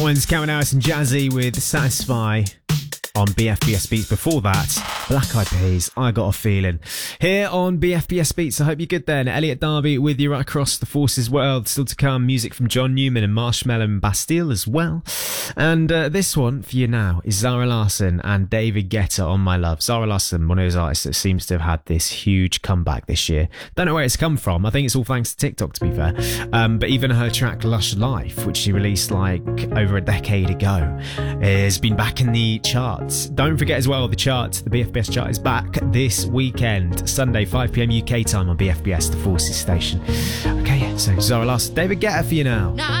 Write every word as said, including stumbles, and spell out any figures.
One's Calvin Harris and Jazzy with Satisfy on B F B S Beats. Before that, Black Eyed Peas, I Got a Feeling. Here on B F B S Beats, I hope you're good then. Elliot Darby with you right across the Forces world. Still to come, music from John Newman and Marshmello and Bastille as well. And uh, this one for you now is Zara Larsson and David Guetta on My Love. Zara Larsson, one of those artists that seems to have had this huge comeback this year. Don't know where it's come from. I think it's all thanks to TikTok, to be fair. Um, but even her track Lush Life, which she released like over a decade ago, has been back in the charts. Don't forget as well, the chart, the B F B S chart is back this weekend, Sunday, five p m U K time on B F B S, the Forces station. Okay, so Zara Larsson, David Guetta for you now. Now